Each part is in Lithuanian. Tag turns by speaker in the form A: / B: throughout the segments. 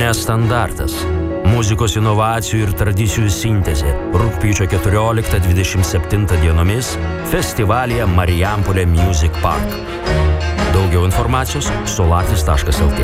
A: Nestandartas. Muzikos inovacijų ir tradicijų sintezė. Rugpjūčio 14-27 dienomis festivalyje Marijampolė Music Park. Daugiau informacijos solaris.lt.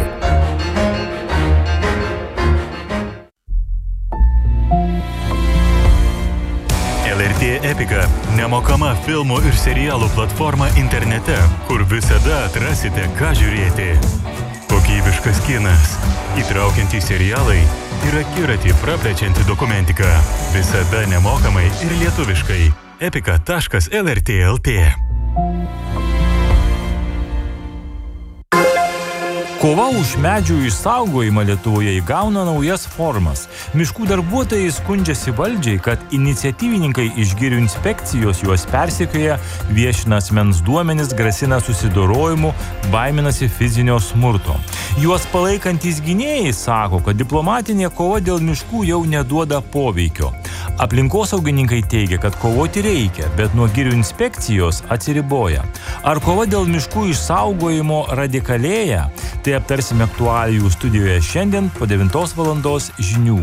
B: LRT Epika – nemokama filmų ir serialų platforma internete, kur visada atrasite, ką žiūrėti. Kokybiškas kinas, įtraukiantys serialai ir akiratį praplečianti dokumentika. Visada nemokamai ir lietuviškai. epika.lrt.lt.
C: Kova už medžių išsaugojimą Lietuvoje įgauna naujas formas. Miškų darbuotojai skundžiasi valdžiai, kad iniciatyvininkai iš girių inspekcijos juos persekioja, viešina asmens duomenis, grasina susidorojimu, baiminasi fizinio smurto. Juos palaikantys gynėjai sako, kad diplomatinė kova dėl miškų jau neduoda poveikio. Aplinkosaugininkai teigia, kad kovoti reikia, bet nuo girių inspekcijos atsiriboja. Ar kova dėl miškų išsaugojimo radikalėja? Tai aptarsime aktualijų studijoje šiandien po 9 valandos žinių.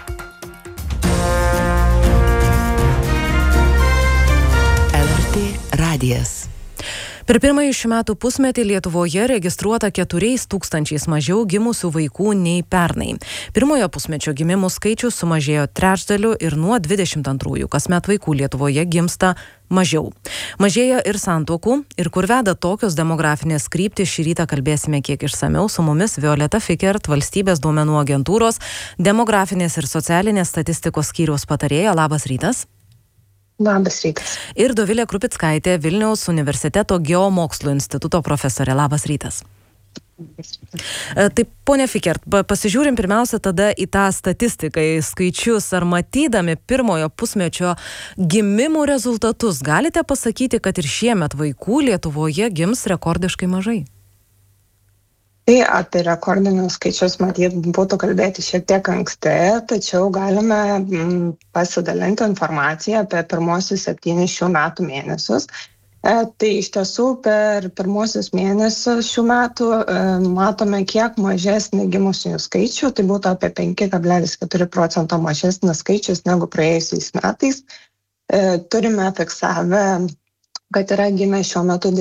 D: LRT radijas. Per pirmąjį šių metų pusmetį Lietuvoje registruota 4 000 mažiau gimusių vaikų nei pernai. Pirmojo pusmečio gimimų skaičius sumažėjo trečdaliu ir nuo 22 kasmet vaikų Lietuvoje gimsta mažiau. Mažėja ir santuokų, ir kur veda tokios demografinės kryptys, šį rytą kalbėsime kiek išsamiau. Su mumis Violeta Fikert, Valstybės duomenų agentūros, demografinės ir socialinės statistikos skyriaus patarėja. Labas rytas.
E: Labas rytas.
D: Ir Dovilė Krupickaitė, Vilniaus universiteto geomokslų instituto profesorė. Labas rytas. Taip, ponia Fikert, pasižiūrim pirmiausia tada į tą statistiką, į skaičius. Ar matydami pirmojo pusmečio gimimų rezultatus galite pasakyti, kad ir šiemet vaikų Lietuvoje gims rekordiškai mažai?
E: Tai apie rekordinius skaičius matyt būtų kalbėti šiek tiek anksti, tačiau galime pasidalinti informaciją apie pirmosius 7 šių metų mėnesius. Tai iš tiesų per pirmosius mėnesius šių metų matome kiek mažesnį gimusiųjų skaičių, tai būtų apie 5,4% mažesnis skaičius negu praėjusiais metais. Turime fiksavę, kad yra gimę šiuo metu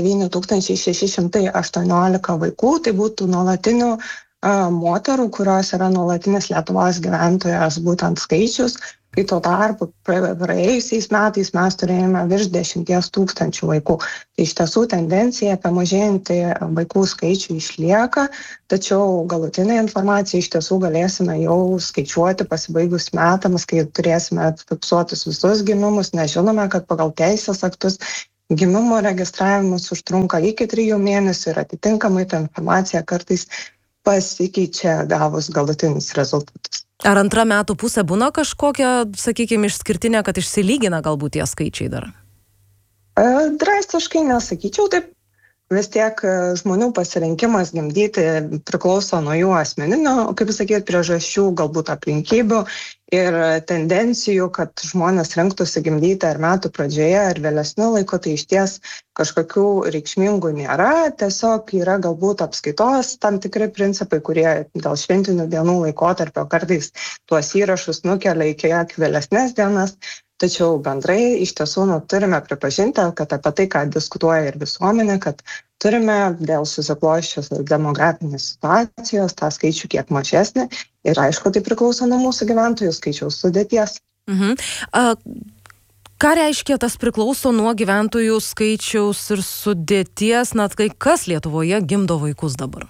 E: 9618 vaikų, tai būtų nuolatinių moterų, kurios yra nuolatinis Lietuvos gyventojas būtent skaičius, kai tuo tarpu praėjusiais metais mes turėjome virš 10 000 vaikų. Tai iš tiesų tendencija apie mažėjantį vaikų skaičių išlieka, tačiau galutinę informaciją iš tiesų galėsime jau skaičiuoti pasibaigus metams, kai turėsime fiksuotus visus gimimus, nes žinome, kad pagal teisės aktus gimimo registravimas užtrunka iki 3 mėnesių ir atitinkamai ta informacija kartais pasikeičia gavus galutinius rezultatus.
D: Ar antra metų pusė būna kažkokia, sakykime, išskirtinė, kad išsilygina galbūt tie skaičiai dar?
E: Drastiškai nesakyčiau, taip. Vis tiek žmonių pasirinkimas gimdyti priklauso nuo jų asmeninių, kaip sakyti, priežasčių, galbūt aplinkybių ir tendencijų, kad žmonės rinktųsi gimdyti ar metų pradžioje, ar vėlesniu laiku, tai išties kažkokių reikšmingų nėra, tiesiog yra galbūt apskaitos tam tikri principai, kurie dėl šventinių dienų laikotarpio kartais tuos įrašus nukelia iki kiek vėlesnės dienas. Tačiau bendrai iš tiesų turime pripažinti, kad apie tai, ką diskutuoja ir visuomenė, kad turime dėl susiklosčios demografinės situacijos tą skaičių kiek mažesnį ir aišku, tai priklauso nuo mūsų gyventojų skaičiaus sudėties.
D: Ką reiškia tas priklauso nuo gyventojų skaičiaus ir sudėties, tai kas Lietuvoje gimdo vaikus dabar?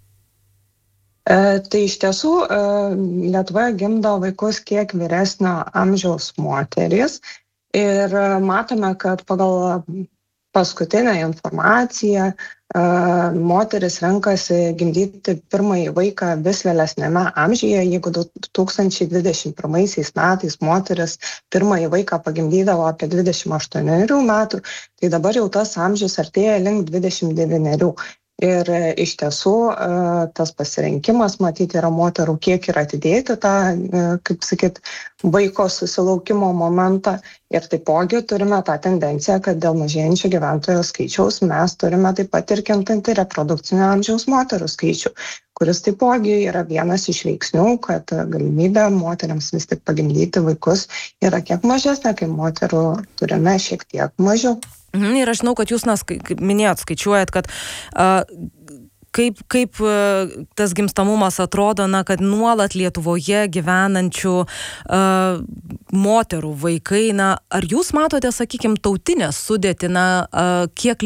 E: Tai iš tiesų Lietuvoje gimdo vaikus kiek vyresnio amžiaus moterys ir matome, kad pagal paskutinę informaciją moteris renkasi gimdyti pirmąjį vaiką vis vėlesnėme amžiuje. Jeigu 2021 metais moteris pirmąjį vaiką pagimdydavo apie 28 metų, tai dabar jau tas amžius artėja link 29. Ir iš tiesų tas pasirinkimas, matyti, yra moterų, kiek yra atidėti tą, kaip sakyt, vaiko susilaukimo momentą. Ir taipogi turime tą tendenciją, kad dėl mažėjančio gyventojų skaičiaus mes turime taip pat ir kintantį reprodukcinio amžiaus moterų skaičių, kuris taipogi yra vienas iš veiksnių, kad galimybė moteriams vis tik pagimdyti vaikus yra kiek mažesnė, kai moterų turime šiek tiek mažiau.
D: Ir aš žinau, kad jūs, kaip minėjot, skaičiuojat, kad kaip tas gimstamumas atrodo, kad nuolat Lietuvoje gyvenančių moterų vaikai, ar jūs matote, sakykime, tautinę sudėtį, kiek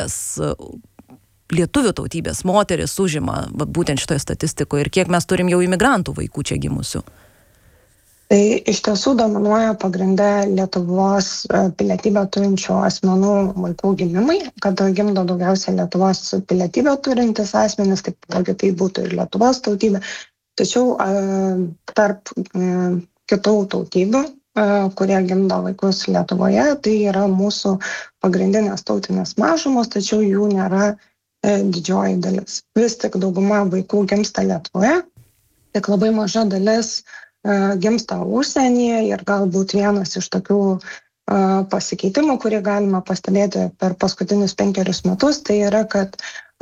D: lietuvių tautybės moteris užima būtent šitoje statistikoje ir kiek mes turim jau imigrantų vaikų čia gimusių?
E: Tai iš tiesų dominuoja pagrinde Lietuvos pilietybę turinčių asmenų vaikų gimimai, kad gimdo daugiausia Lietuvos pilietybę turintis asmenys, taip tai būtų ir Lietuvos tautybė. Tačiau tarp kitų tautybių, kurie gimdo vaikus Lietuvoje, tai yra mūsų pagrindinės tautinės mažumos, tačiau jų nėra didžioji dalis. Vis tik dauguma vaikų gimsta Lietuvoje, tik labai maža dalis gimsta užsienyje ir galbūt vienas iš tokių pasikeitimų, kurį galima pastebėti per paskutinius 5 metus, tai yra, kad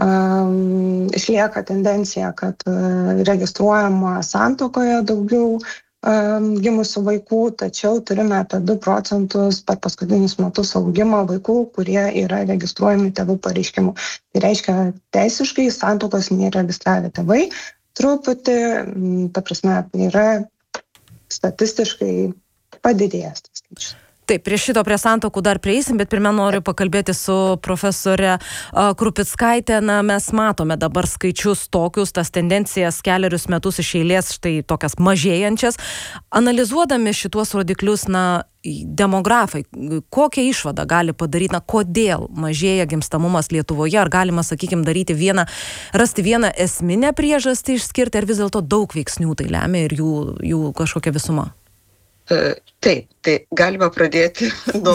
E: išlieka tendencija, kad registruojama santuokoje daugiau gimusių vaikų, tačiau turime apie 2% per paskutinius metus augimą vaikų, kurie yra registruojami tėvų pareiškimu. Tai reiškia, teisiškai santuokos neregistravę tėvai truputį, ta prasme, yra statistiškai padidėjęs tas skaičius.
D: Taip, prie santuokų dar prieisim, bet pirmia noriu pakalbėti su profesorė Krupickaitė. Mes matome dabar skaičius tokius, tas tendencijas kelerius metus iš eilės, štai tokias mažėjančias. Analizuodami šituos rodiklius, demografai, kokią išvadą gali padaryti, kodėl mažėja gimstamumas Lietuvoje, ar galima, sakykime, rasti vieną esminę priežastį išskirti, ar vis dėlto daug veiksnių tai lemia ir jų kažkokia visuma?
F: Taip, tai galima pradėti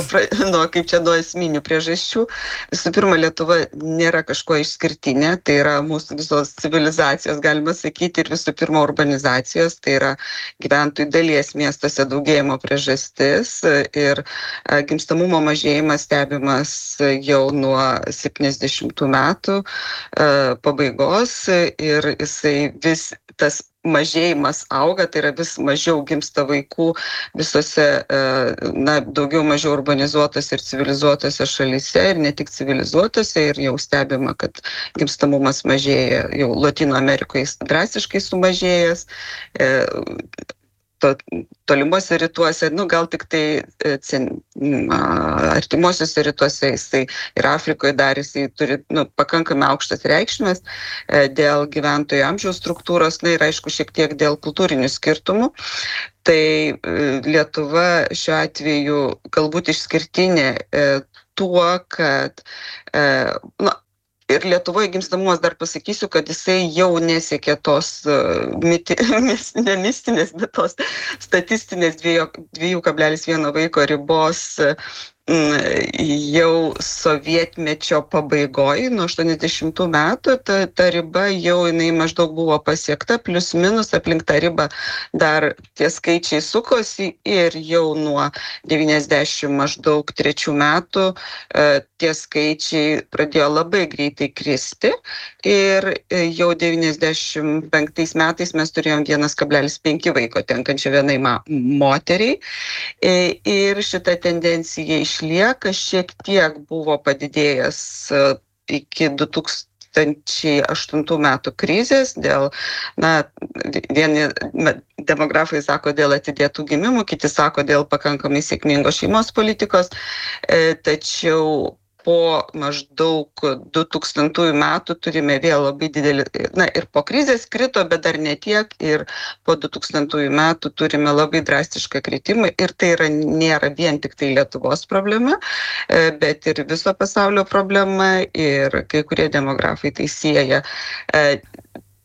F: nuo esminių priežasčių. Visų pirma, Lietuva nėra kažko išskirtinė, tai yra mūsų visos civilizacijos, galima sakyti, ir visų pirma urbanizacijos, tai yra gyventojų dalies miestuose daugėjimo priežastis ir gimstamumo mažėjimas stebimas jau nuo 70 metų pabaigos ir jisai vis tas mažėjimas auga, tai yra vis mažiau gimsta vaikų visose, daugiau mažiau urbanizuotose ir civilizuotose šalyse ir ne tik civilizuotose ir jau stebima, kad gimstamumas mažėja, jau Latino Amerikoje drastiškai sumažėjęs, tolimuose rytuose, gal tik tai artimuosiuose rytuose jisai ir Afrikoje dar jisai turi pakankamai aukštas reikšmės dėl gyventojų amžiaus struktūros, ir aišku šiek tiek dėl kultūrinių skirtumų. Tai Lietuva šiuo atveju galbūt išskirtinė tuo, kad ir Lietuvoje gimstamumas, dar pasakysiu, kad jisai jau nesiekia tos ne mistinės, bet tos statistinės 2,1 vaiko ribos jau sovietmečio pabaigoje, nuo 80 metų, ta riba jau jinai maždaug buvo pasiekta, plius minus aplink tą ribą dar tie skaičiai sukosi ir jau nuo 90 maždaug 3 metų tie skaičiai pradėjo labai greitai kristi ir jau 95 metais mes turėjom 1,5 vaiko tenkančią vienai moteriai ir šita tendencija išlieka, šiek tiek buvo padidėjęs iki 2008 metų krizės dėl, vieni demografai sako dėl atidėtų gimimų, kiti sako dėl pakankamai sėkmingos šeimos politikos, tačiau po maždaug 2000 metų turime vėl labai didelį, ir po krizės krito, bet dar ne tiek, ir po 2000 metų turime labai drastišką kritimą ir tai nėra vien tik tai Lietuvos problema, bet ir viso pasaulio problema ir kai kurie demografai tai sieja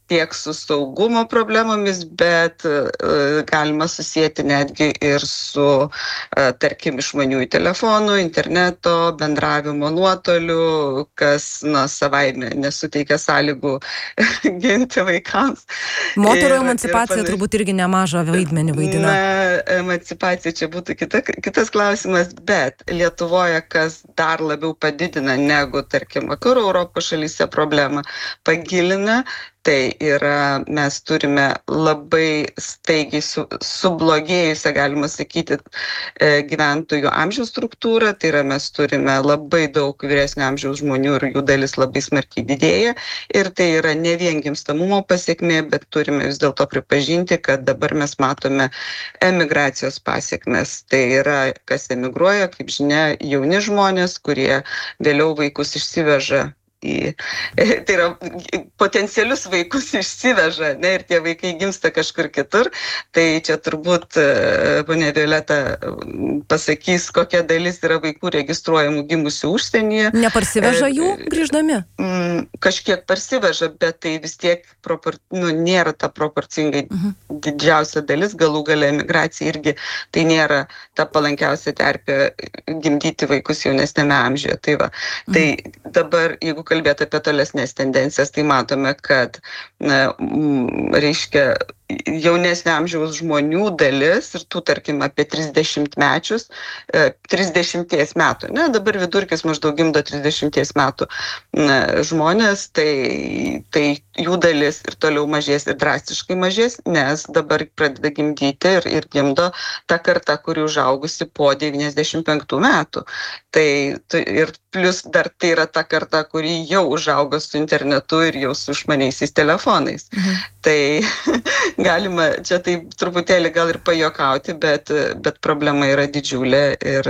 F: tiek su saugumo problemomis, bet galima susijęti netgi ir su, tarkim, išmaniųjų telefonų, interneto, bendravimo nuotoliu, kas savaime nesuteikia sąlygų ginti vaikams.
D: Moterų emancipacija turbūt irgi nemažą vaidmenį vaidina.
F: Emancipacija čia būtų kitas klausimas, bet Lietuvoje, kas dar labiau padidina negu, tarkim, Vakarų Europos šalyse problemą, pagilina, tai yra, mes turime labai staigiai sublogėjusią, galima sakyti, gyventojų amžiaus struktūrą, tai yra, mes turime labai daug vyresnio amžiaus žmonių ir jų dalis labai smarkiai didėja, ir tai yra ne vien gimstamumo pasekmė, bet turime vis dėlto pripažinti, kad dabar mes matome emigracijos pasekmes. Tai yra, kas emigruoja, kaip žinia, jauni žmonės, kurie vėliau vaikus išsiveža. Tai yra, potencialius vaikus išsiveža, ir tie vaikai gimsta kažkur kitur. Tai čia turbūt ponia Violeta pasakys, kokia dalis yra vaikų registruojamų gimusių užsienyje.
D: Neparsiveža jų grįždami?
F: Kažkiek parsiveža, bet tai vis tiek nėra ta proporcingai didžiausia dalis, galų gale emigracija irgi tai nėra ta palankiausia terpė gimdyti vaikus jaunesnėme amžiuje. Tai va. Tai dabar, jeigu kalbėti apie tolesnės tendencijas, tai matome, kad, reiškia, jaunesnio amžiaus žmonių dalis ir tų, tarkim, apie 30-mečius, 30 metų, dabar vidurkis maždaug gimdo 30 metų žmonės, tai jų dalis ir toliau mažės ir drastiškai mažės, nes dabar pradeda gimdyti ir gimdo ta karta, kuri užaugusi po 95 metų. Tai ir plus dar tai yra ta karta, kuri jau užaugo su internetu ir jau su išmaniaisiais telefonais. Tai galima čia taip truputėlį gal ir pajuokauti, bet problema yra didžiulė ir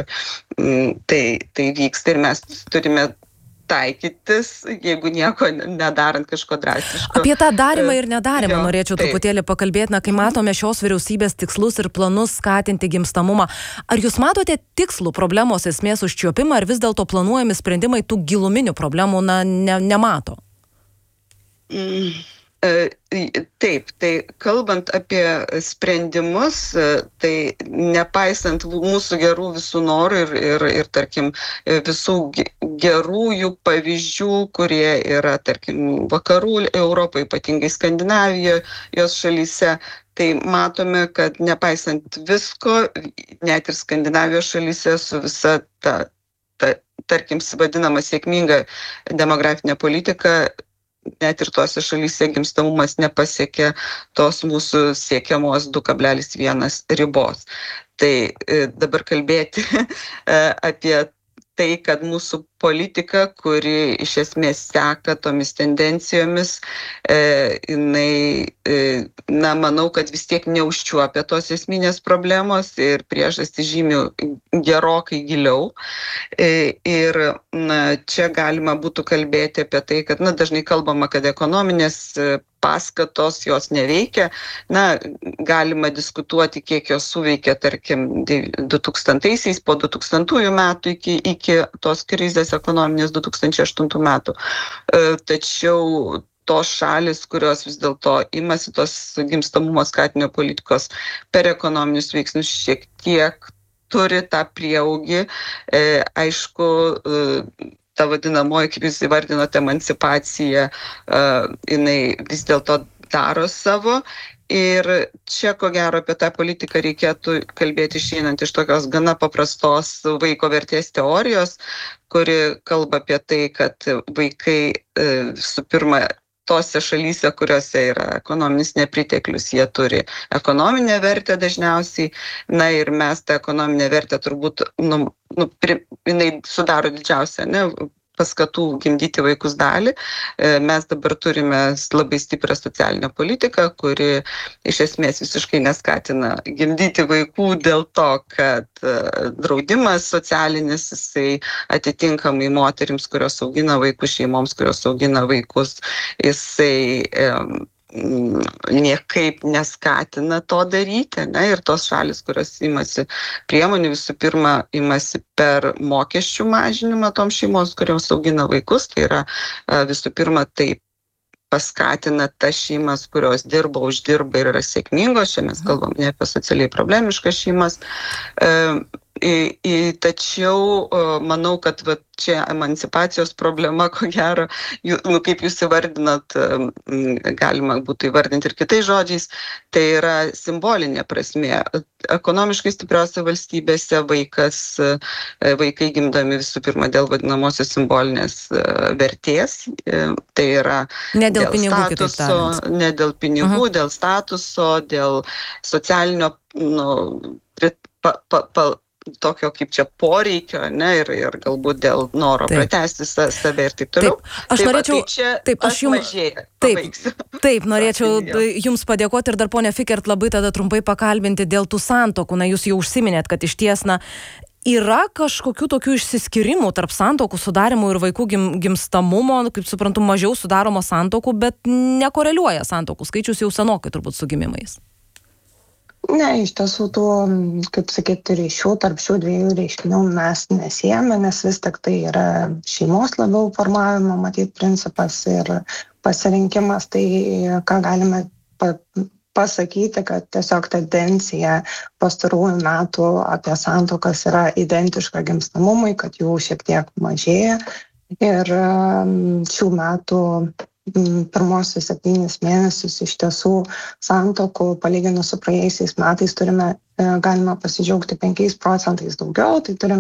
F: tai vyksta ir mes turime taikytis, jeigu nieko nedarant kažko drastiško.
D: Apie tą darymą ir nedarymą norėčiau truputėlį pakalbėti, kai matome šios vyriausybės tikslus ir planus skatinti gimstamumą. Ar jūs matote tikslų problemos esmės užčiuopimą, ar vis dėlto planuojami sprendimai tų giluminių problemų nemato?
F: Taip, tai kalbant apie sprendimus, tai nepaisant mūsų gerų visų norų ir tarkim, visų gerųjų pavyzdžių, kurie yra, tarkim, Vakarų Europoje, ypatingai Skandinavijoje, jos šalyse, tai matome, kad nepaisant visko, net ir Skandinavijos šalyse su visa ta tarkim, vadinama sėkminga demografinė politika, net ir tose šalyse gimstamumas nepasiekė tos mūsų siekiamos 2,1 ribos. Tai dabar kalbėti apie tai, kad mūsų politika, kuri iš esmės seka tomis tendencijomis, jinai, manau, kad vis tiek neužčiuopia tos esminės problemos ir priežastys žymi gerokai giliau. Ir čia galima būtų kalbėti apie tai, kad dažnai kalbama, kad ekonominės paskatos jos neveikia. Galima diskutuoti, kiek jos suveikia, tarkim, 2000-aisiais, po 2000 metų iki tos krizės ekonominės 2008 metų. Tačiau tos šalis, kurios vis dėlto imasi tos gimstamumo skatinimo politikos per ekonominius veiksnius, šiek tiek turi tą prieaugį. Aišku, ta vadinamoji, kaip jūs įvardinote, emancipacija, jinai vis dėlto daro savo. Ir čia, ko gero, apie tą politiką reikėtų kalbėti išeinant iš tokios gana paprastos vaiko vertės teorijos, kuri kalba apie tai, kad vaikai su pirma tose šalyse, kuriuose yra ekonominis nepriteklius, jie turi ekonominę vertę dažniausiai, ir mes tą ekonominę vertę turbūt, jinai sudaro didžiausią, paskatų gimdyti vaikus dalį. Mes dabar turime labai stiprią socialinę politiką, kuri iš esmės visiškai neskatina gimdyti vaikų dėl to, kad draudimas socialinis, jisai atitinkamai moterims, kurios augina vaikus, šeimoms, kurios augina vaikus, jisai niekaip neskatina to daryti, ir tos šalis, kurios imasi priemonių, visų pirma, imasi per mokesčių mažinimą toms šeimos, kurios augina vaikus, tai yra visų pirma, tai paskatina tas šeimas, kurios dirba, uždirba ir yra sėkmingos. Čia mes kalbam ne apie socialiai problemiškas šeimas. Tačiau manau, kad čia emancipacijos problema, ko gero, kaip jūs įvardinat, galima būtų įvardinti ir kitais žodžiais, tai yra simbolinė prasmė. Ekonomiškai stipriausia valstybėse vaikai gimdami visų pirma dėl vadinamosios simbolinės vertės, tai yra
D: ne dėl pinigų,
F: statuso, ne dėl pinigų, dėl statuso, dėl socialinio tokio kaip čia poreikio, ne, ir galbūt dėl noro pratęsti save ir taip toliau.
D: Aš norėčiau, norėčiau jums padėkoti ir dar ponia Fikert labai tada trumpai pakalbinti dėl tų santokų. Na, jūs jau užsiminėt, kad išties, yra kažkokių tokių išsiskyrimų tarp santokų sudarimų ir vaikų gimstamumo, kaip suprantu, mažiau sudaroma santokų, bet nekoreliuoja santokų skaičius jau senokai turbūt su gimimais.
E: Ne, iš tiesų tų, kaip sakyti, ryšių tarp šių dviejų reiškinių mes nesiejame, nes vis tik tai yra šeimos labiau formavimo, matyt, principas ir pasirinkimas. Tai ką galime pasakyti, kad tiesiog tendencija pastarųjų metų apie santuokas yra identiška gimstamumui, kad jų šiek tiek mažėja. Ir šių metų pirmosius 7 mėnesius iš tiesų santokų palyginus su praėjusiais metais galime pasidžiaugti 5% daugiau, tai turim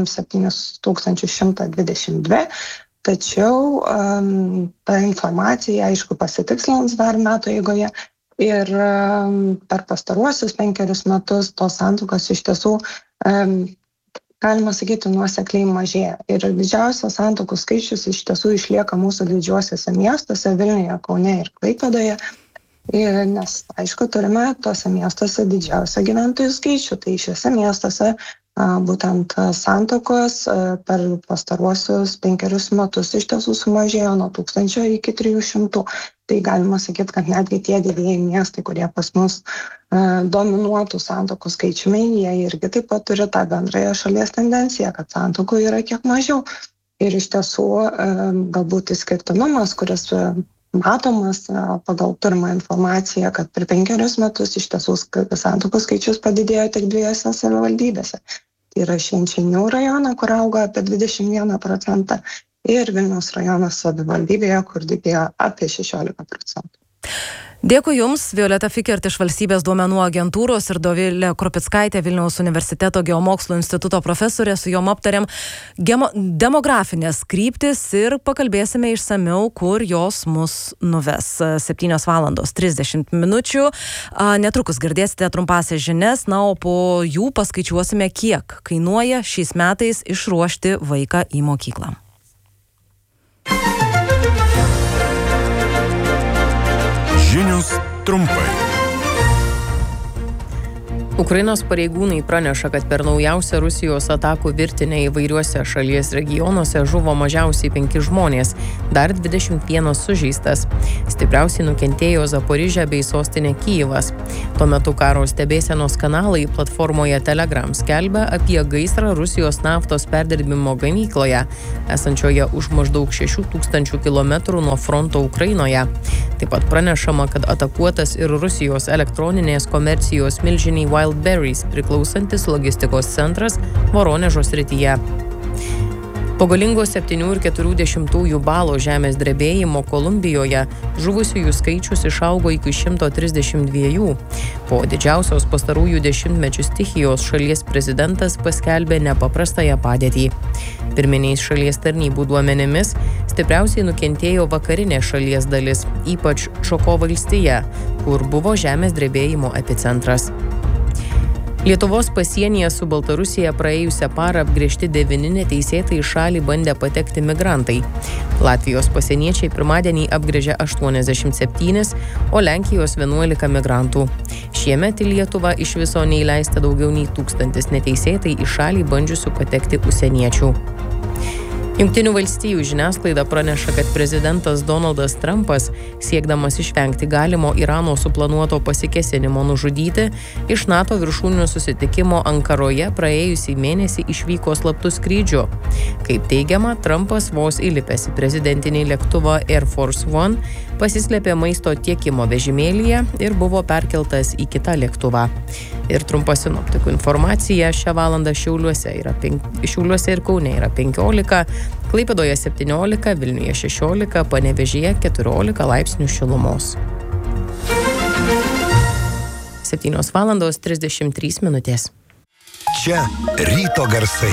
E: 7122, tačiau ta informacija, aišku, pasitikslins dar metų eigoje ir per pastaruosius 5 metus tos santokos iš tiesų galima sakyti, nuosekliai mažėja. Ir didžiausias santokų skaičius iš tiesų išlieka mūsų didžiuosiuose miestuose, Vilniuje, Kaune ir Klaipėdoje. Nes, aišku, turime tuose miestuose didžiausią gyventojų skaičių. Tai šiuose miestuose būtent santokos per pastaruosius 5 metus iš tiesų sumažėjo nuo 1000 iki 300. Tai galima sakyti, kad netgi tie didieji miestai, kurie pas mus dominuotų santokų skaičiumi, jie irgi taip pat turi tą bendrąją šalies tendenciją, kad santokų yra kiek mažiau. Ir iš tiesų galbūt išskirtinumas, kuris matomas pagal turimą informaciją, kad per 5 metus iš tiesų santokų skaičius padidėjo tik 2 savivaldybėse. Tai yra Švenčionių rajone, kur auga apie 21%, ir Vilniaus rajono savivaldybėje, kur didėjo apie 16%.
D: Dėkui Jums, Violeta Fikert iš Valstybės duomenų agentūros ir Dovilė Kropickaitė, Vilniaus universiteto geomokslų instituto profesorė. Su jom aptarėm demografinės kryptis ir pakalbėsime išsamiau, kur jos mus nuves. 7:30 minučių. Netrukus girdėsite trumpasias žinias, o po jų paskaičiuosime, kiek kainuoja šiais metais išruošti vaiką į mokyklą.
G: Žinios trumpai.
H: Ukrainos pareigūnai praneša, kad per naujausią Rusijos atakų virtinę įvairiuose šalies regionuose žuvo mažiausiai 5 žmonės, dar 21 sužeistas. Stipriausiai nukentėjo Zaporižė bei sostinė Kijevas. Tuo metu karo stebėsenos kanalai platformoje Telegram skelbia apie gaisrą Rusijos naftos perdirbimo gamykloje, esančioje už maždaug 6000 km nuo fronto Ukrainoje. Taip pat pranešama, kad atakuotas ir Rusijos elektroninės komercijos milžiniai Wildberries priklausantis logistikos centras Voronežo srityje. Po galingo 7,4 balo žemės drebėjimo Kolumbijoje žuvusiųjų skaičius išaugo iki 132. Po didžiausios pastarųjų dešimtmečių stichijos šalies prezidentas paskelbė nepaprastąją padėtį. Pirminiais šalies tarnybų duomenimis stipriausiai nukentėjo vakarinė šalies dalis, ypač Čoko valstija, kur buvo žemės drebėjimo epicentras. Lietuvos pasienyje su Baltarusija praėjusią parą apgręžti 9 neteisėtai į šalį bandę patekti migrantai. Latvijos pasieniečiai pirmadienį apgręžė 87, o Lenkijos 11 migrantų. Šiemet į Lietuvą iš viso neįleista daugiau nei 1000 neteisėtai į šalį bandžiusių patekti užsieniečių. Jungtinių valstijų žiniasklaida praneša, kad prezidentas Donaldas Trumpas, siekdamas išvengti galimo Irano suplanuoto pasikėsinimo nužudyti, iš NATO viršūnių susitikimo Ankaroje praėjusį mėnesį išvyko slaptų skrydžių. Kaip teigiama, Trumpas vos įlipęs į prezidentinį lėktuvą Air Force One pasislėpė maisto tiekimo vežimėlyje ir buvo perkeltas į kitą lėktuvą. Ir trumpa sinoptikų informacija: šią valandą Šiauliuose ir Kaune yra 15, Klaipėdoje 17, Vilniuje 16, Panevėžyje 14 laipsnių šilumos. 7:33.
I: Čia ryto garsai.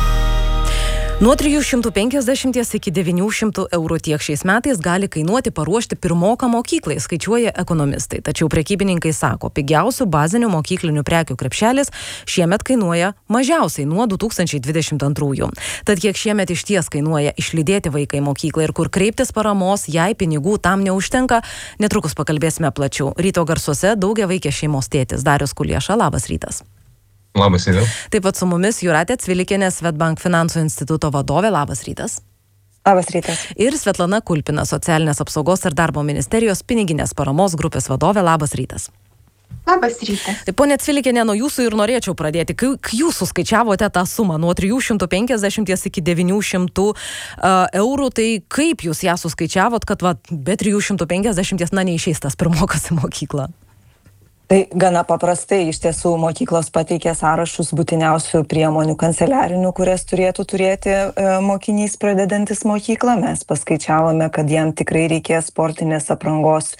D: Nuo 350 iki 900 eurų tiek šiais metais gali kainuoti paruošti pirmoką mokyklai, skaičiuoja ekonomistai. Tačiau prekybininkai sako, pigiausių bazinių mokyklinių prekių krepšelis šiemet kainuoja mažiausiai nuo 2022. Tad kiek šiemet išties kainuoja išlydėti vaiką į mokyklą ir kur kreiptis paramos, jei pinigų tam neužtenka, netrukus pakalbėsime plačiau. Ryto garsuose daugiavaikės šeimos tėtis Darius Kulieša. Labas rytas.
J: Labas rytas.
D: Taip pat su mumis Jūratė Cvilikienė, Swedbank finansų instituto vadovė. Labas rytas.
E: Labas rytas.
D: Ir Svetlana Kulpina, socialinės apsaugos ir darbo ministerijos piniginės paramos grupės vadovė. Labas rytas.
K: Labas rytas.
D: Taip, ponė Cvilikienė, nuo jūsų ir norėčiau pradėti. Kai jūs suskaičiavote tą sumą nuo 350 iki 900 eurų, tai kaip jūs ją suskaičiavot, kad be 350 neišeis tas pirmokas į mokyklą?
L: Tai gana paprastai, iš tiesų mokyklos pateikė sąrašus būtiniausių priemonių kanceliarinių, kurias turėtų turėti mokinys pradedantis mokyklą. Mes paskaičiavome, kad jam tikrai reikės sportinės aprangos,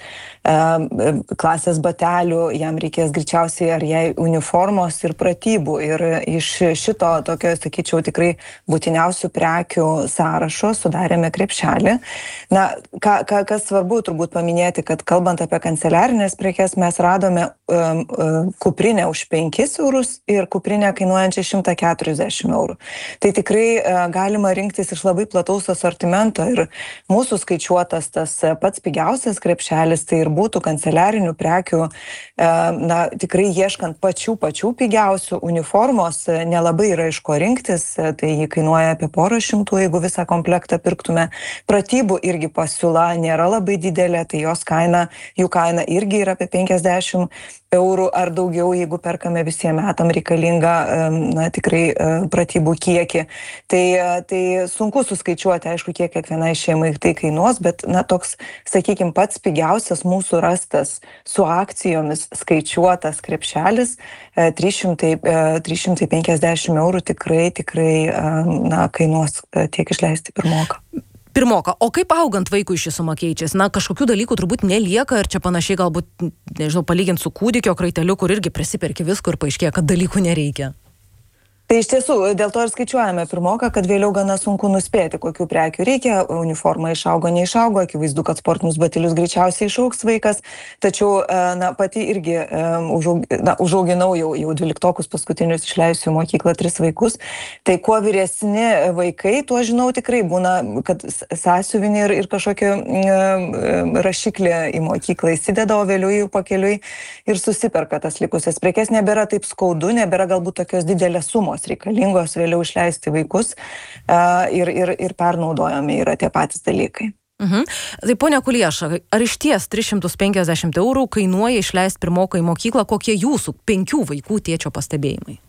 L: klasės batelių, jam reikės greičiausiai ar jai uniformos ir pratybų. Ir iš šito tokio, sakyčiau, tikrai būtiniausių prekių sąrašo sudarėme krepšelį. Na, kas svarbu turbūt paminėti, kad kalbant apie kanceliarinės prekes, mes radome kuprinę už 5 eurus ir kuprinę kainuojančią 140 eurų. Tai tikrai galima rinktis iš labai plataus asortimento ir mūsų skaičiuotas tas pats pigiausias krepšelis, tai ir būtų kanceliarinių prekių, na, tikrai ieškant pačių pigiausių uniformos, nelabai yra iš ko rinktis, tai jį kainuoja apie porą šimtų, jeigu visą komplektą pirktume. Pratybų irgi pasiūla nėra labai didelė, tai jų kaina irgi yra apie 50 eurų ar daugiau, jeigu perkame visiems metam reikalingą, na, tikrai pratybų kiekį. Tai sunku suskaičiuoti, aišku, kiek kiekvienai šeimai tai kainuos, bet, na, toks, sakykime, pats pigiausias mūsų rastas su akcijomis skaičiuotas krepšelis 350 eurų tikrai, na, kainuos tiek išleisti pirmoką.
D: O kaip augant vaikui ši suma keičiasi? Na, kažkokių dalykų turbūt nelieka ir čia panašiai galbūt, nežinau, palyginti su kūdikio kraiteliu, kur irgi prisiperki visko ir paaiškėja, kad dalykų nereikia.
L: Tai iš tiesų, dėl to ir skaičiuojame pirmoką, kad vėliau gana sunku nuspėti, kokių prekių reikia. Uniforma išaugo, neišaugo, akivaizdu, kad sportinius batelius greičiausiai išaugs vaikas, tačiau, na, pati irgi užauginau jau 12 paskutinius išleisiu į mokyklą 3 vaikus. Tai kuo vyresni vaikai, tuo žinau tikrai būna, kad sąsiuvinį ir kažkokį rašiklį į mokyklą įsideda, o vėliau jų pakeliui ir susiperka tas likusias prekes. Nebėra taip skaudu, nebėra galbūt tokios didelės sumos reikalingos vėliau išleisti vaikus ir pernaudojami yra tie patys dalykai.
D: Tai ponia Kulieša, ar iš ties 350 eurų kainuoja išleisti pirmoką į mokyklą? Kokie jūsų 5 vaikų tėčio pastebėjimai?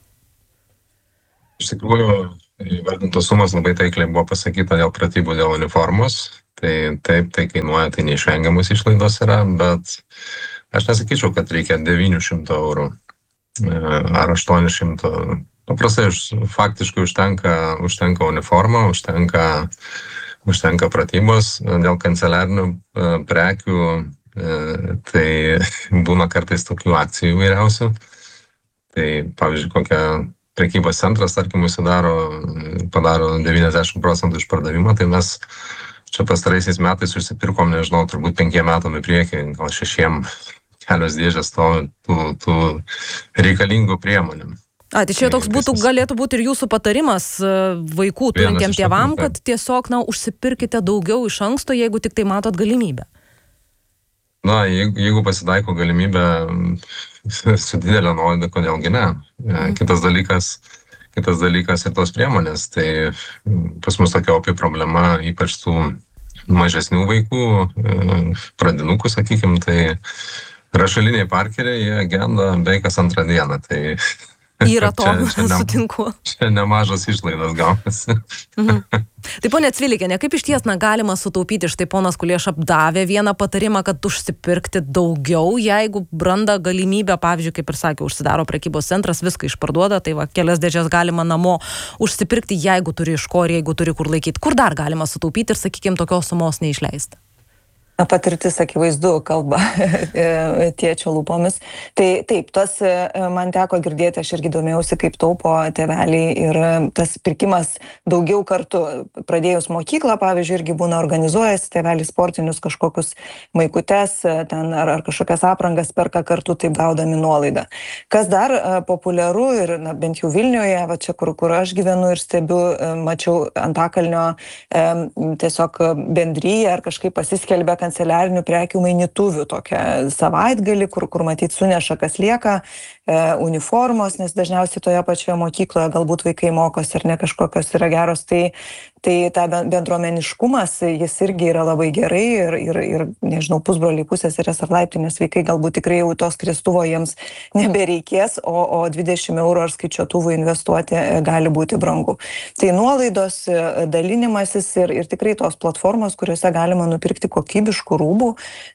J: Iš tikrųjų, įvardintos sumas labai taikliai buvo pasakyta dėl pratybų, dėl uniformos. Tai taip, tai kainuoja, tai neišvengiamus išlaidos yra, bet aš nesakyčiau, kad reikia 900 eurų ar 800. Paprastai faktiškai užtenka uniforma, užtenka pratybos. Dėl kanceliarinių prekių tai būna kartais tokių akcijų įvairiausių. Tai pavyzdžiui, kokia prekybos centras, tarkim, padaro 90% išpardavimą, tai mes čia pastaraisiais metais užsipirkom, nežinau, turbūt 5 metam į priekį, gal 6 kelios dėžės tų reikalingų priemonių.
D: Tai čia toks galėtų būti ir jūsų patarimas vaikų turintiem tėvam, kad tiesiog, na, užsipirkite daugiau iš anksto, jeigu tik tai matot galimybę.
J: Na, jeigu pasitaiko galimybė su didelė nuolaida, kodėlgi ne. Kitas dalykas, kitas dalykas ir tos priemonės. Tai pas mus tokia opi problema, ypač tų mažesnių vaikų, pradinukų, sakykime, tai rašaliniai parkeriai, jie genda beveik kas antrą dieną. Tai
D: yra to, sutinku.
J: Čia nemažas išlaidas gaunasi.
D: Tai ponia Cvilikienė, kaip iš ties galima sutaupyti? Štai ponas Kulieš davė vieną patarimą, kad užsipirkti daugiau, jeigu branda galimybė, pavyzdžiui, kaip ir sakė, užsidaro prekybos centras, viską išparduoda, tai va, kelias dėžes galima namo užsipirkti, jeigu turi iš ko ir jeigu turi kur laikyti. Kur dar galima sutaupyti ir, sakykime, tokios sumos neišleisti?
L: Patirtis akivaizdu kalba tėčio lūpomis. Tai taip, man teko girdėti, aš irgi domėjausi, kaip taupo tėveliai ir tas pirkimas daugiau kartų. Pradėjus mokyklą, pavyzdžiui, irgi būna organizuojasi tėveliai sportinius kažkokius maikutes ten, ar kažkokias aprangas perka kartu, taip gaudami nuolaidą. Kas dar populiaru ir bent jau Vilniuje, va čia kur aš gyvenu ir stebiu, mačiau Antakalnio tiesiog bendryje ar kažkaip pasiskelbė kanceliarinių prekių mainituvių tokią savaitgalį, kur matyt suneša, kas lieka, uniformos, nes dažniausiai toje pačioje mokykloje galbūt vaikai mokosi ir ne kažkokios yra geros, tai ta bendruomeniškumas, jis irgi yra labai gerai ir nežinau, pusbroliai, pusseserės ar laiptinės vaikai galbūt tikrai jau tos skriestuvo jiems nebereikės, o 20 eurų ar skaičiuotuvų investuoti gali būti brangu. Tai nuolaidos, dalinimasis ir tikrai tos platformos, kuriuose galima nupirkti kokybiškų rūbų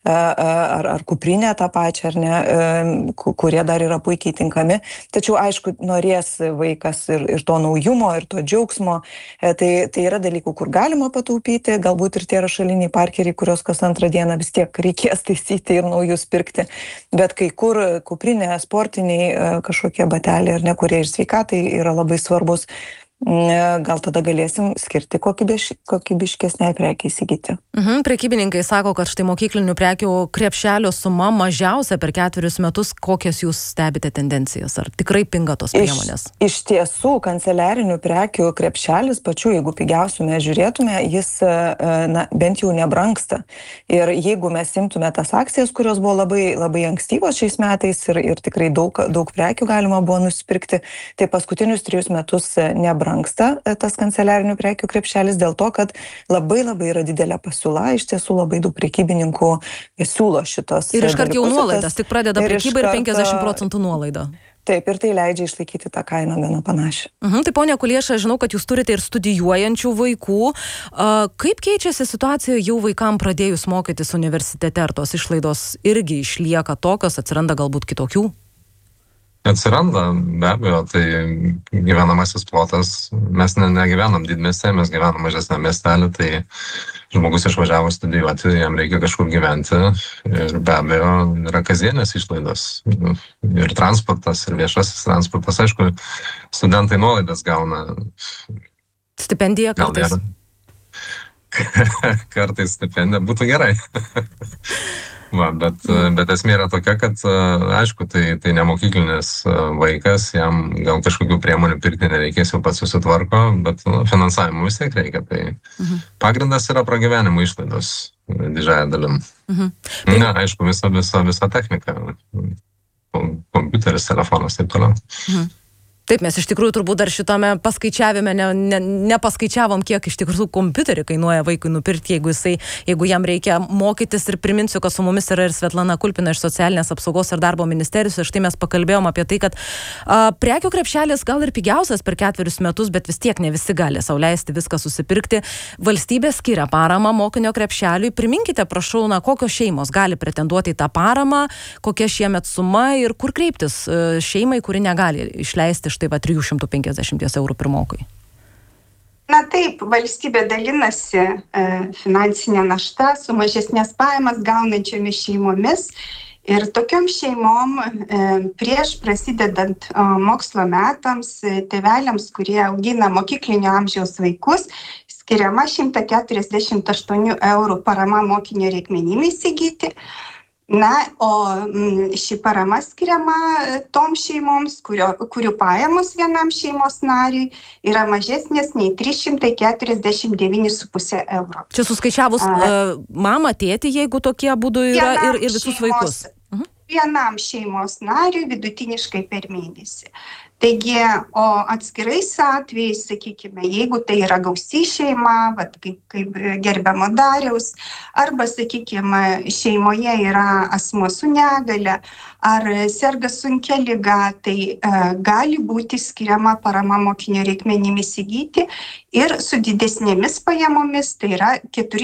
L: ar kuprinę tą pačią, ar ne, kurie dar yra puikiai tinkami. Tačiau, aišku, norės vaikas ir to naujumo, ir to džiaugsmo. Tai yra dalykų, kur galima pataupyti, galbūt ir tie rašaliniai parkeriai, kurios kas antrą dieną vis tiek reikės taisyti ir naujus pirkti. Bet kai kur kuprinė, sportiniai kažkokie bateliai, ar ne, kurie ir sveikatai yra labai svarbus, gal tada galėsim skirti kokybiškesnei prekiai įsigyti.
D: Prekybininkai sako, kad štai mokyklinių prekių krepšelio suma mažiausia per 4 metus. Kokias jūs stebite tendencijas? Ar tikrai pinga tos priemonės?
L: Iš tiesų, kanceliarinių prekių krepšelis pačių, jeigu pigiausių mes žiūrėtume, jis bent jau nebrangsta. Ir jeigu mes imtume tas akcijas, kurios buvo labai, labai ankstyvos šiais metais ir tikrai daug prekių galima buvo nusipirkti, tai paskutinius 3 metus nebrangsta tas kanceliarinių prekių krepšelis dėl to, kad labai yra didelė pasiūla, iš tiesų labai daug prekybininkų siūlo šitos.
D: Ir iškart jau nuolaidas, tik pradeda prekybą ir 50% nuolaida.
L: Taip, ir tai leidžia išlaikyti tą kainą gana panašią.
D: Tai ponia Kulieša, žinau, kad jūs turite ir studijuojančių vaikų. Kaip keičiasi situacija jau vaikam pradėjus mokytis universitete? Ar tos išlaidos irgi išlieka tokios, atsiranda galbūt kitokių?
J: Atsiranda, be abejo, tai gyvenamasis plotas, mes negyvenam didmieste, mes gyvenam mažesnė miestelį, tai žmogus išvažiavo studijuoti, jam reikia kažkur gyventi ir be abejo yra kasdienės išlaidos ir transportas, ir viešasis transportas, aišku, studentai nuolaidas gauna.
D: Stipendija kartais?
J: Kartais stipendija būtų gerai. Va, bet esmė yra tokia, kad, aišku, tai nemokyklinis vaikas, jam gal kažkokių priemonių pirkti nereikės, jau pats susitvarko, bet finansavimo vis tiek reikia. Tai pagrindas yra pragyvenimo išlaidos didžiąją dalim. Ne, aišku, visa technika, kompiuteris, telefonas, taip toliau.
D: Taip, mes iš tikrųjų turbūt dar šitame paskaičiavime nepaskaičiavom, kiek iš tikrųjų kompiuterį kainuoja vaikui nupirkti, jeigu jam reikia mokytis. Ir priminsiu, kad su mumis yra ir Svetlana Kulpina iš Socialinės apsaugos ir darbo ministerijos. Ir štai mes pakalbėjom apie tai, kad prekių krepšelis gal ir pigiausias per 4 metus, bet vis tiek ne visi gali sau leisti viską susipirkti. Valstybė skiria paramą mokinio krepšeliui. Priminkite, prašau, kokios šeimos gali pretenduoti į tą paramą, kokia šiemet suma ir kur kreiptis šeimai, kuri negali išleisti štai 350 eurų pirmokui.
K: Na taip, valstybė dalinasi finansinė našta su mažesnės pajamas gaunančiomis šeimomis ir tokiom šeimom prieš prasidedant mokslo metams tėveliams, kurie augina mokyklinio amžiaus vaikus, skiriama 148 eurų parama mokinio reikmenim įsigyti. Na, o ši parama skiriama tom šeimoms, kurių pajamos vienam šeimos nariui yra mažesnės nei 349,5 eurų.
D: Čia suskaičiavus mamą, tėtį, jeigu tokie būdų yra ir visus vaikus.
K: Vienam šeimos nariui vidutiniškai per mėnesį. Taigi, o atskirais atvejais, sakykime, jeigu tai yra gausi šeima, vat, kaip gerbiamo Dariaus, arba, sakykime, šeimoje yra asmuo su negale, ar serga sunkia liga, tai gali būti skiriama parama mokinio reikmenimis įgyti ir su didesnėmis pajamomis, tai yra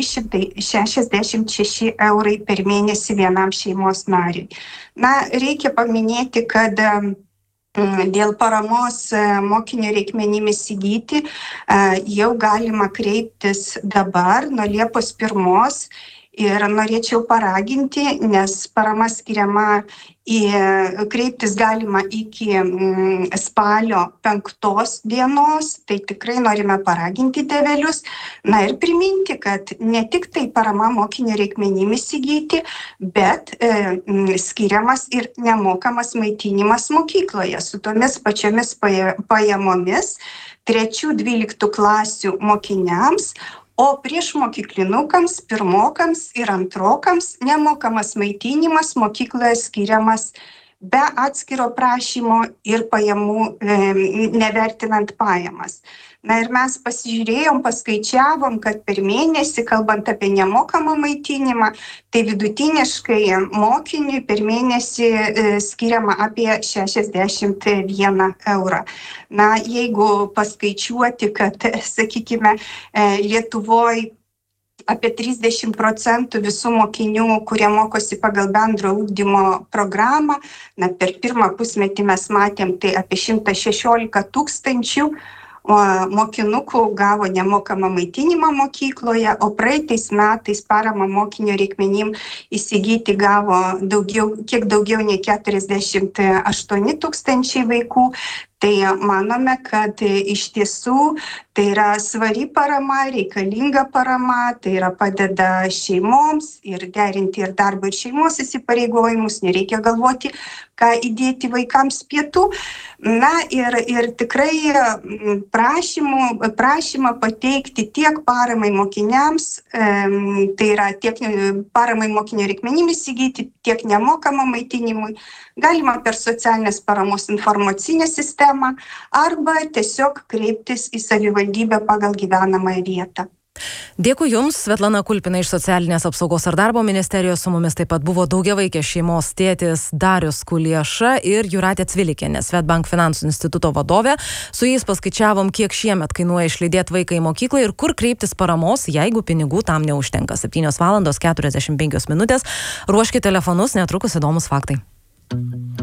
K: 466 eurai per mėnesį vienam šeimos nariui. Na, reikia paminėti, kad dėl paramos mokinio reikmenimis įgyti jau galima kreiptis dabar nuo Liepos 1. Ir norėčiau paraginti, nes parama skiriama kreiptis galima iki spalio 5 dienos, tai tikrai norime paraginti tėvelius. Na ir priminti, kad ne tik tai parama mokinio reikmenimis įgyti, bet skiriamas ir nemokamas maitinimas mokykloje su tomis pačiomis pajamomis 3-12 klasių mokiniams, o priešmokyklinukams, pirmokams ir antrokams nemokamas maitinimas mokykloje skiriamas be atskiro prašymo ir pajamų, nevertinant pajamas. Na ir mes pasižiūrėjom, paskaičiavom, kad per mėnesį, kalbant apie nemokamą maitinimą, tai vidutiniškai mokiniui per mėnesį skiriama apie 61 eurą. Na, jeigu paskaičiuoti, kad, sakykime, Lietuvoje apie 30% visų mokinių, kurie mokosi pagal bendro ugdymo programą, na, per pirmą pusmetį mes matėm, tai apie 116 000 mokinukų gavo nemokamą maitinimą mokykloje, o praeitais metais paramą mokinio reikmenim įsigyti gavo kiek daugiau nei 48 000 vaikų. Tai manome, kad iš tiesų tai yra svari parama, reikalinga parama, tai yra padeda šeimoms ir derinti ir darbo ir šeimos įsipareigojimus, nereikia galvoti, ką įdėti vaikams pietų. Na ir tikrai prašymą pateikti tiek paramai mokiniams, tai yra tiek paramai mokinio reikmenimis įgyti, tiek nemokamą maitinimui, galima per socialinės paramos informacinę sistemą arba tiesiog kreiptis į savivaldybę pagal gyvenamąją vietą.
D: Dėkui Jums, Svetlana Kulpina iš Socialinės apsaugos ir darbo ministerijos, su mumis taip pat buvo daugiavaikės šeimos tėtis Darius Kulieša ir Jūratė Cvilikienė, Swedbank finansų instituto vadovė. Su jais paskaičiavom, kiek šiemet kainuoja išlydėti vaiką į mokyklą ir kur kreiptis paramos, jeigu pinigų tam neužtenka. 7:45. Ruoškite telefonus, netrukus įdomus faktai.